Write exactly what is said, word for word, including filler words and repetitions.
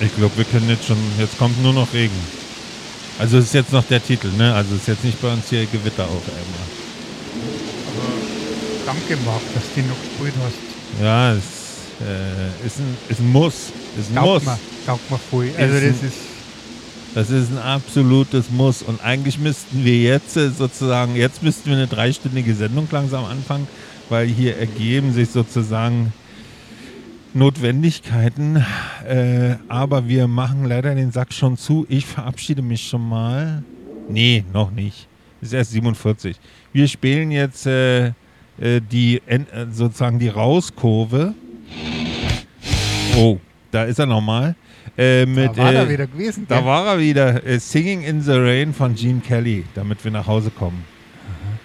Ich glaube, wir können jetzt schon, jetzt kommt nur noch Regen. Also ist jetzt noch der Titel, ne? Also ist jetzt nicht bei uns hier Gewitter auf einmal. Aber danke, Marc, dass du noch gespielt hast. Ja, es äh, ist, ein, ist ein Muss. Ist ein Taugt Muss. mir, taugt mir voll. Also Ist das ein- ist, Das ist ein absolutes Muss. Und eigentlich müssten wir jetzt äh, sozusagen, jetzt müssten wir eine dreistündige Sendung langsam anfangen, weil hier ergeben sich sozusagen Notwendigkeiten. Äh, aber wir machen leider den Sack schon zu. Ich verabschiede mich schon mal. Nee, noch nicht. Ist erst siebenundvierzig. Wir spielen jetzt äh, äh, die En- äh, sozusagen die Rauskurve. Oh, da ist er nochmal. Äh, mit, da war äh, er wieder gewesen. Da gell? war er wieder. Äh, Singing in the Rain von Gene Kelly, damit wir nach Hause kommen.